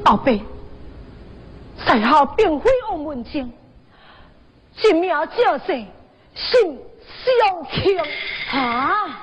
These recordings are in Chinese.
后辈，在下并非王文静，一命正姓姓萧庆啊！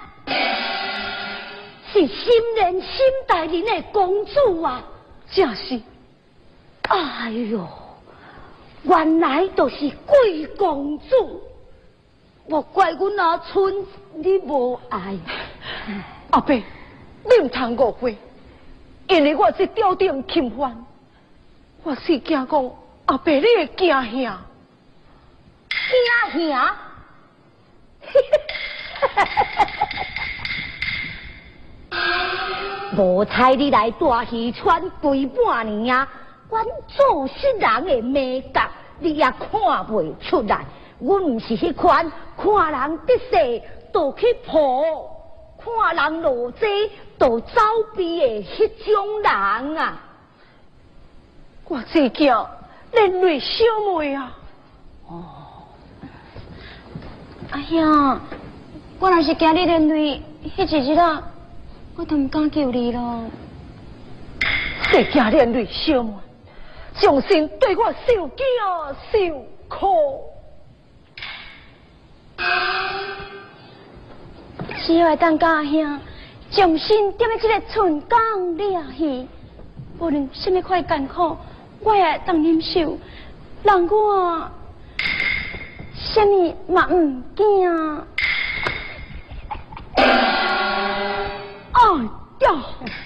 是心人心大人的公主啊！ 正是。 哎呦，原来都是贵公主，莫怪阮阿春你无爱。 后辈，你唔通误会，因为我是朝廷钦犯，我是惊讲后辈你会惊吓。 惊吓？无猜你来大戏川规半年啊！阮做事人的美感，你也看袂出来。阮毋是迄款看人得势就去抱，看人落济就走避的迄种人啊！ 我只惊连累小妹啊！ 哦，哎呀，我若是惊你连累，迄一日啊，我都唔敢救你咯。 谁惊连累小妹？将心对我受惊受苦。 只要当家兄，将心踮在这个春江里去，无论什么款艰苦，我也当忍受，让我什么嘛唔惊。 哎呀！